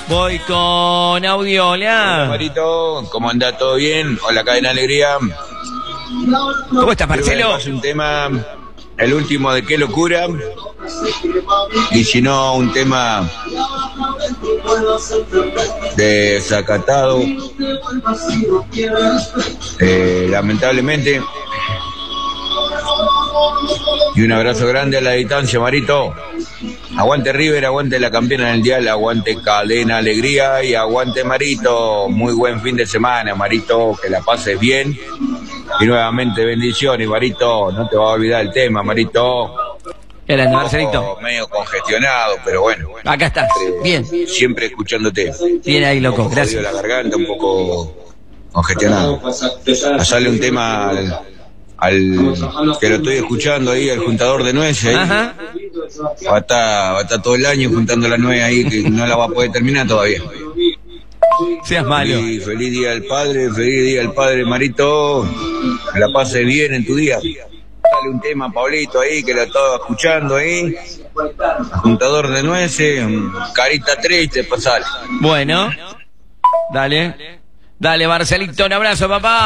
Voy con audio, Hola, hola. Marito, ¿cómo anda? ¿Todo bien? Hola, Cadena Alegría. ¿Cómo estás, Quiero que me Marcelo? pase un tema, el último de Qué Locura. Y si no, un tema de Desacatado. Lamentablemente. Y un abrazo grande a la distancia, Marito. Aguante River, aguante la campeona del Dial, aguante Cadena Alegría y aguante Marito. Muy buen fin de semana, Marito, que la pases bien. Y nuevamente bendiciones, Marito. No te vas a olvidar el tema, Marito. ¿Qué grande, Marcelito? Un poco medio congestionado, pero bueno. Acá estás. Bien. Siempre escuchándote. Bien ahí, Un loco. poco jodido Gracias. la garganta, un poco congestionado. Pasarle un tema al que lo estoy escuchando ahí, al juntador de nueces ahí. Ajá. Va a estar todo el año juntando la nuez ahí, que no la va a poder terminar todavía. Seas malo. Feliz Día del Padre, Marito. Que la pases bien en tu día. Dale un tema a Pablito ahí, que lo estaba escuchando ahí. Juntador de nueces, carita triste, pasale. Bueno. Dale. Dale, Marcelito. Un abrazo, papá.